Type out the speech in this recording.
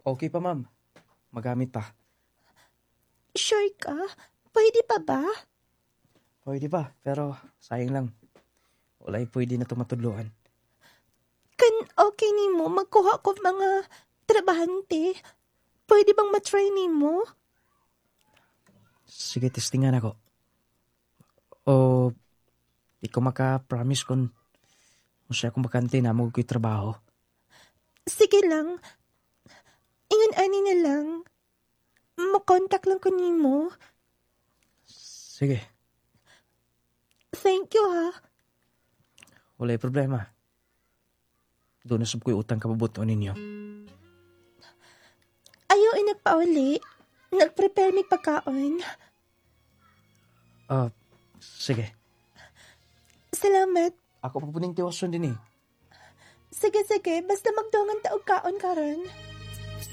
Okay pa, ma'am. Magamit pa. Sure ka? Pwede pa ba? Pwede pa, pero sayang lang. Wala'y pwede na tumatudluan. Kan okay ni mo magkuha ko mga trabahante? Pwede bang matry ni mo? Sige, testingan ako. O, di ko maka-promise kung siya kung bakante na mo ko'y trabaho. Sige lang. Ingon ani na lang. Makontak lang ko ni mo. Sige, Thank you ha. wala'y problema. Doon na sab ko'y utang kababuton ninyo. Ayaw nagpauli. Nag-prepare mi pagkaon. Sige. Salamat. Ako pa po ning tiwason din eh. Sige, basta magduangan taog kaon karon.